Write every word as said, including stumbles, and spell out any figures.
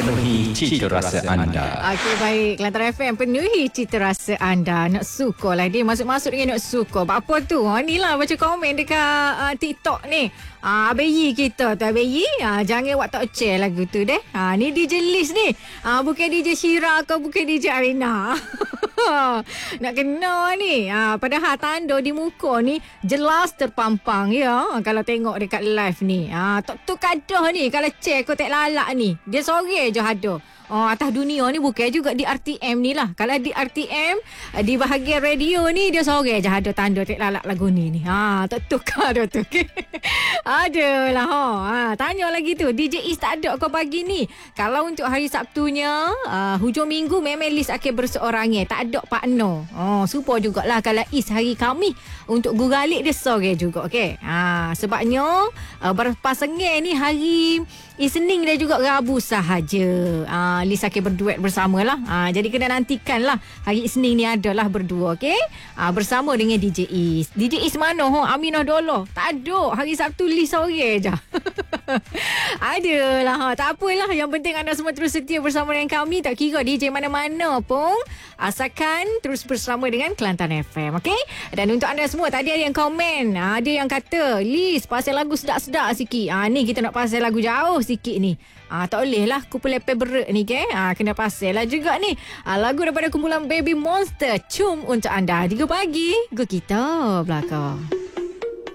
penuhi cita rasa anda. Okey, baik. Kelantan F M penuhi cita rasa anda. Nak suka lah dia. Masuk-masuk dengan nak suka. Apa tu? Ha, ni lah baca komen dekat uh, TikTok ni. Ah, Abayi kita tu Abayi. Ah, jangan buat tak share lagu tu deh. Ah, ni D J Liz ni. Ah, bukan D J Syira ke bukan D J Arina. Nak kena ni. Ah, padahal tanda di muka ni jelas terpampang ya. Kalau tengok dekat live ni. Ah, tok tu kadah ni kalau cek kau tak lalak ni. Dia sore je ada. Oh, atas dunia ni bukan juga di R T M ni lah. Kalau di R T M, di bahagian radio ni, dia sore je ada tanda tak lalak lagu ni ni. Ha, tak tukar dah tu. Okay? Adalah. Ha. ha. Tanya lagi tu, D J Is tak ada kau pagi ni. Kalau untuk hari Sabtunya, uh, hujung minggu memang Liz akan berseorang. Tak ada partner. Oh, super jugalah kalau Is hari kami untuk guralik dia sore juga. Okay? Ha, sebabnya, uh, berpasangan ni hari Isnin dan juga Rabu sahaja. Ah, Liz akan berduet bersama lah. Ah, jadi kena nantikan lah. Hari Isnin ni adalah berdua, okey? Ah, bersama dengan D J Is. D J Is mana? Ho? Aminah Dolo. Tak ada. Hari Sabtu Liz sore je. Adalah. Ha. Tak apalah. Yang penting anda semua terus setia bersama dengan kami. Tak kira D J mana-mana pun. Asalkan terus bersama dengan Kelantan F M, okey? Dan untuk anda semua, tadi ada yang komen. Ada yang kata, Liz, pasal lagu sedap-sedap sikit. Ah, ni kita nak pasal lagu jauh sikit ni. Ah, tak boleh lah Kupu-Lepe Berak ni ke. Ah, kena pasal lah juga ni. Ah, lagu daripada kumpulan Baby Monster. Cum untuk anda. Tiga pagi. Go kita belakang.